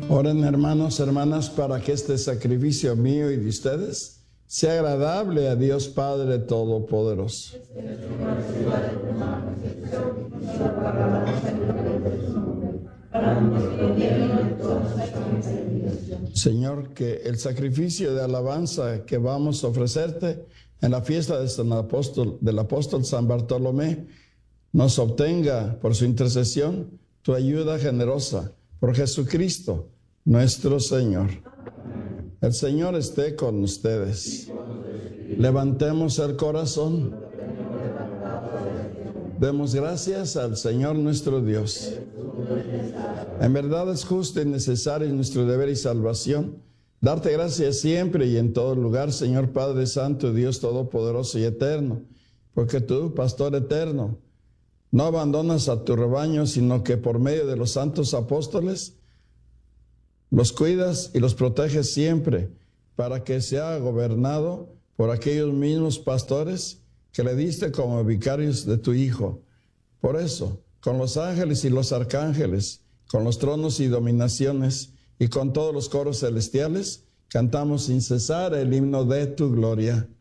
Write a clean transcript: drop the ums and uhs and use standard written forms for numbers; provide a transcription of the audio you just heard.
Oren, hermanos, hermanas, para que este sacrificio mío y de ustedes sea agradable a Dios Padre Todopoderoso. Señor, que el sacrificio de alabanza que vamos a ofrecerte en la fiesta del apóstol San Bartolomé nos obtenga por su intercesión tu ayuda generosa por Jesucristo, nuestro Señor. El Señor esté con ustedes. Levantemos el corazón. Demos gracias al Señor nuestro Dios. En verdad es justo y necesario nuestro deber y salvación darte gracias siempre y en todo lugar, Señor Padre Santo, Dios Todopoderoso y Eterno, porque tú, Pastor eterno, no abandonas a tu rebaño, sino que por medio de los santos apóstoles los cuidas y los proteges siempre, para que sea gobernado por aquellos mismos pastores que le diste como vicarios de tu Hijo. Por eso, con los ángeles y los arcángeles, con los tronos y dominaciones, y con todos los coros celestiales, cantamos sin cesar el himno de tu gloria.